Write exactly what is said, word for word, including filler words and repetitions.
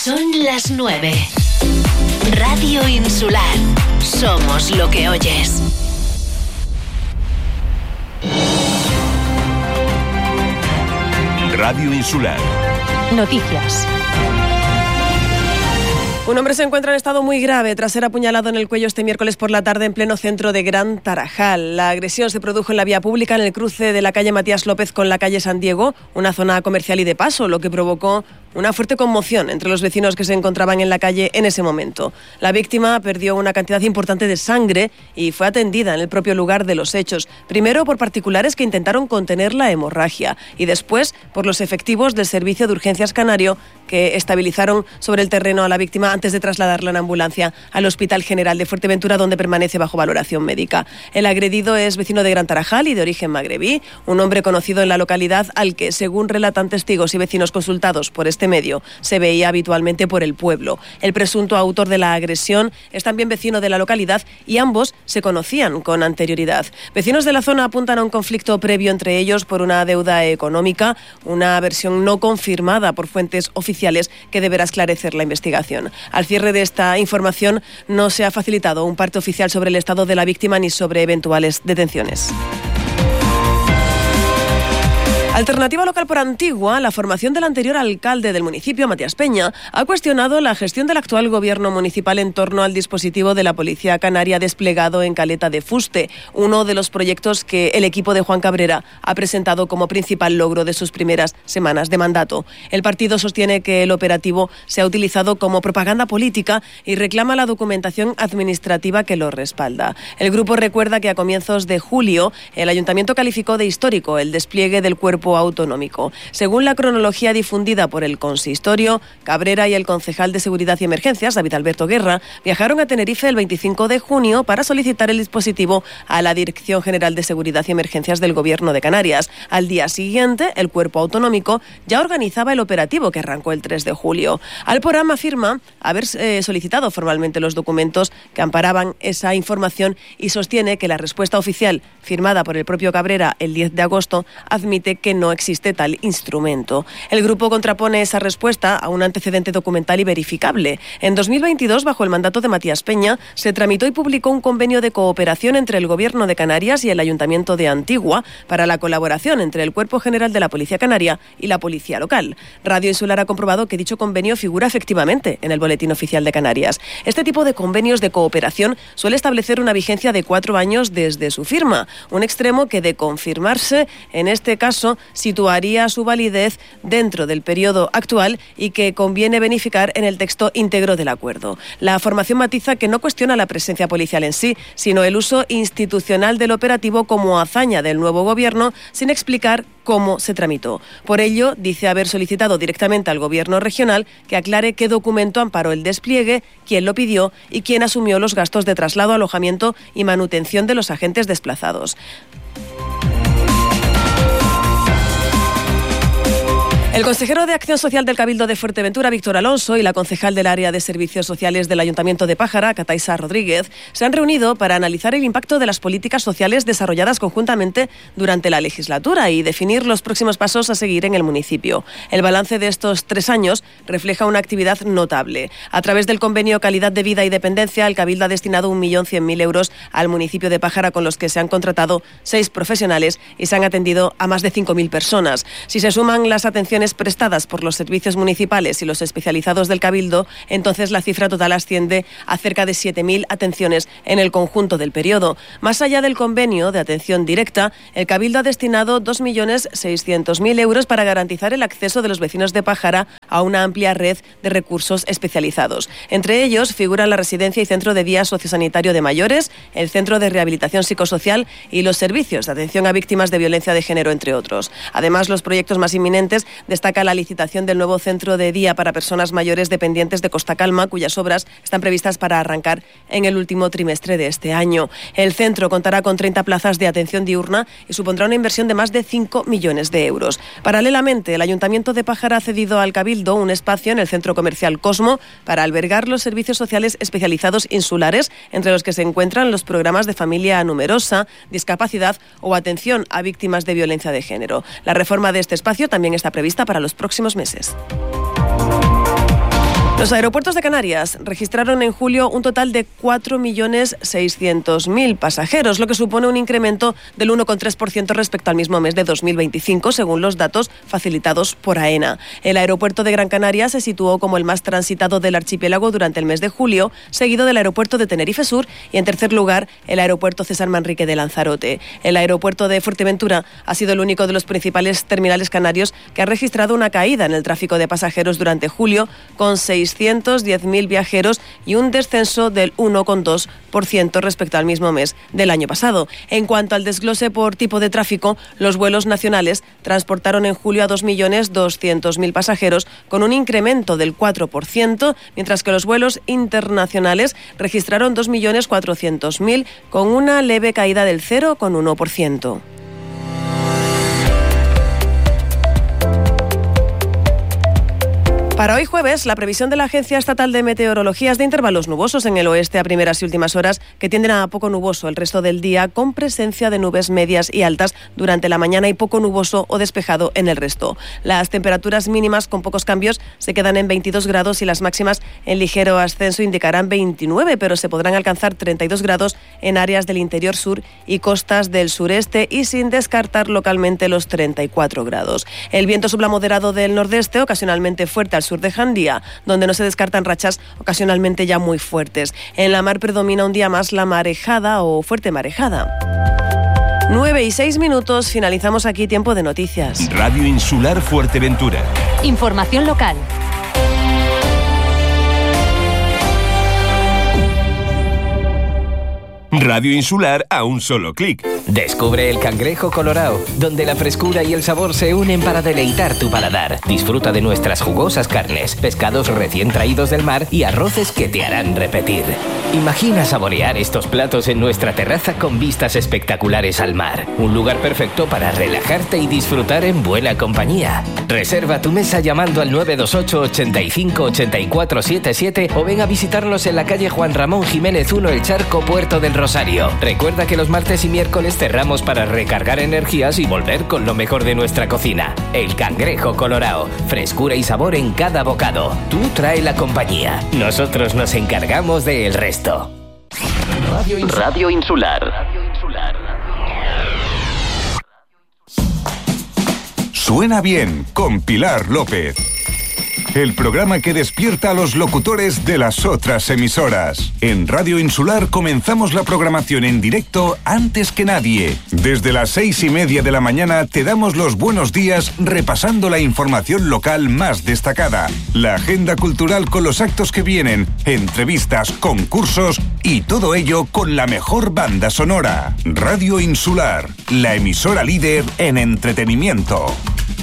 Son las nueve. Radio Insular. Somos lo que oyes. Radio Insular. Noticias. Un hombre se encuentra en estado muy grave tras ser apuñalado en el cuello este miércoles por la tarde en pleno centro de Gran Tarajal. La agresión se produjo en la vía pública en el cruce de la calle Matías López con la calle San Diego, una zona comercial y de paso, lo que provocó una fuerte conmoción entre los vecinos que se encontraban en la calle en ese momento. La víctima perdió una cantidad importante de sangre y fue atendida en el propio lugar de los hechos, primero por particulares que intentaron contener la hemorragia y después por los efectivos del Servicio de Urgencias Canario que estabilizaron sobre el terreno a la víctima antes de trasladarla en ambulancia al Hospital General de Fuerteventura, donde permanece bajo valoración médica. El agredido es vecino de Gran Tarajal y de origen magrebí, un hombre conocido en la localidad al que, según relatan testigos y vecinos consultados por este medio, se veía habitualmente por el pueblo. El presunto autor de la agresión es también vecino de la localidad y ambos se conocían con anterioridad. Vecinos de la zona apuntan a un conflicto previo entre ellos por una deuda económica, una versión no confirmada por fuentes oficiales que deberá esclarecer la investigación. Al cierre de esta información no se ha facilitado un parte oficial sobre el estado de la víctima ni sobre eventuales detenciones. Alternativa Local por Antigua, la formación del anterior alcalde del municipio, Matías Peña, ha cuestionado la gestión del actual gobierno municipal en torno al dispositivo de la Policía Canaria desplegado en Caleta de Fuste, uno de los proyectos que el equipo de Juan Cabrera ha presentado como principal logro de sus primeras semanas de mandato. El partido sostiene que el operativo se ha utilizado como propaganda política y reclama la documentación administrativa que lo respalda. El grupo recuerda que a comienzos de julio el ayuntamiento calificó de histórico el despliegue del cuerpo autonómico. Según la cronología difundida por el consistorio, Cabrera y el concejal de Seguridad y Emergencias, David Alberto Guerra, viajaron a Tenerife el veinticinco de junio para solicitar el dispositivo a la Dirección General de Seguridad y Emergencias del Gobierno de Canarias. Al día siguiente, el cuerpo autonómico ya organizaba el operativo que arrancó el tres de julio. Alporama afirma haber eh, solicitado formalmente los documentos que amparaban esa información y sostiene que la respuesta oficial firmada por el propio Cabrera el diez de agosto admite que no existe tal instrumento. El grupo contrapone esa respuesta a un antecedente documental y verificable. En dos mil veintidós, bajo el mandato de Matías Peña, se tramitó y publicó un convenio de cooperación entre el Gobierno de Canarias y el Ayuntamiento de Antigua para la colaboración entre el Cuerpo General de la Policía Canaria y la Policía Local. Radio Insular ha comprobado que dicho convenio figura efectivamente en el Boletín Oficial de Canarias. Este tipo de convenios de cooperación suele establecer una vigencia de cuatro años desde su firma, un extremo que, de confirmarse, en este caso, situaría su validez dentro del periodo actual y que conviene verificar en el texto íntegro del acuerdo. La formación matiza que no cuestiona la presencia policial en sí, sino el uso institucional del operativo como hazaña del nuevo gobierno, sin explicar cómo se tramitó. Por ello, dice haber solicitado directamente al gobierno regional que aclare qué documento amparó el despliegue, quién lo pidió y quién asumió los gastos de traslado, alojamiento y manutención de los agentes desplazados. El consejero de Acción Social del Cabildo de Fuerteventura, Víctor Alonso, y la concejal del área de Servicios Sociales del Ayuntamiento de Pájara, Cataisa Rodríguez, se han reunido para analizar el impacto de las políticas sociales desarrolladas conjuntamente durante la legislatura y definir los próximos pasos a seguir en el municipio. El balance de estos tres años refleja una actividad notable. A través del convenio Calidad de Vida y Dependencia, el Cabildo ha destinado un millón cien mil euros al municipio de Pájara, con los que se han contratado seis profesionales y se han atendido a más de cinco mil personas. Si se suman las atenciones prestadas por los servicios municipales y los especializados del Cabildo, entonces la cifra total asciende a cerca de siete mil atenciones en el conjunto del periodo. Más allá del convenio de atención directa, el Cabildo ha destinado dos millones seiscientos mil euros para garantizar el acceso de los vecinos de Pájara a una amplia red de recursos especializados. Entre ellos figuran la residencia y centro de día sociosanitario de mayores, el centro de rehabilitación psicosocial y los servicios de atención a víctimas de violencia de género, entre otros. Además, los proyectos más inminentes destaca la licitación del nuevo centro de día para personas mayores dependientes de Costa Calma, cuyas obras están previstas para arrancar en el último trimestre de este año. El centro contará con treinta plazas de atención diurna y supondrá una inversión de más de cinco millones de euros. Paralelamente, el Ayuntamiento de Pájara ha cedido al Cabildo un espacio en el centro comercial Cosmo para albergar los servicios sociales especializados insulares, entre los que se encuentran los programas de familia numerosa, discapacidad o atención a víctimas de violencia de género. La reforma de este espacio también está prevista para los próximos meses. Los aeropuertos de Canarias registraron en julio un total de cuatro millones seiscientos mil pasajeros, lo que supone un incremento del uno coma tres por ciento respecto al mismo mes de dos mil veinticinco, según los datos facilitados por AENA. El aeropuerto de Gran Canaria se situó como el más transitado del archipiélago durante el mes de julio, seguido del aeropuerto de Tenerife Sur y, en tercer lugar, el aeropuerto César Manrique de Lanzarote. El aeropuerto de Fuerteventura ha sido el único de los principales terminales canarios que ha registrado una caída en el tráfico de pasajeros durante julio, con seiscientos diez mil viajeros y un descenso del uno coma dos por ciento respecto al mismo mes del año pasado. En cuanto al desglose por tipo de tráfico, los vuelos nacionales transportaron en julio a dos millones doscientos mil pasajeros, con un incremento del cuatro por ciento, mientras que los vuelos internacionales registraron dos millones cuatrocientos mil, con una leve caída del cero coma uno por ciento. Para hoy jueves, la previsión de la Agencia Estatal de Meteorología es de intervalos nubosos en el oeste a primeras y últimas horas, que tienden a poco nuboso el resto del día, con presencia de nubes medias y altas durante la mañana y poco nuboso o despejado en el resto. Las temperaturas mínimas con pocos cambios se quedan en veintidós grados y las máximas en ligero ascenso indicarán veintinueve, pero se podrán alcanzar treinta y dos grados en áreas del interior sur y costas del sureste, y sin descartar localmente los treinta y cuatro grados. El viento sopla moderado del nordeste, ocasionalmente fuerte al sur de Jandía, donde no se descartan rachas ocasionalmente ya muy fuertes. En la mar predomina un día más la marejada o fuerte marejada. nueve y seis minutos, finalizamos aquí Tiempo de Noticias. Radio Insular Fuerteventura. Información local. Radio Insular a un solo clic. Descubre el Cangrejo Colorao, donde la frescura y el sabor se unen para deleitar tu paladar. Disfruta de nuestras jugosas carnes, pescados recién traídos del mar y arroces que te harán repetir. Imagina saborear estos platos en nuestra terraza con vistas espectaculares al mar. Un lugar perfecto para relajarte y disfrutar en buena compañía. Reserva tu mesa llamando al nueve dos ocho, ochenta y cinco, ochenta y cuatro setenta y siete o ven a visitarnos en la calle Juan Ramón Jiménez uno, El Charco, Puerto del Rosario. Recuerda que los martes y miércoles cerramos para recargar energías y volver con lo mejor de nuestra cocina. El Cangrejo Colorao, frescura y sabor en cada bocado. Tú trae la compañía, nosotros nos encargamos del resto. Radio Insular. Radio Insular. Radio Insular. Suena bien con Pilar López. El programa que despierta a los locutores de las otras emisoras. En Radio Insular comenzamos la programación en directo antes que nadie. Desde las seis y media de la mañana te damos los buenos días repasando la información local más destacada, la agenda cultural con los actos que vienen, entrevistas, concursos y todo ello con la mejor banda sonora. Radio Insular, la emisora líder en entretenimiento.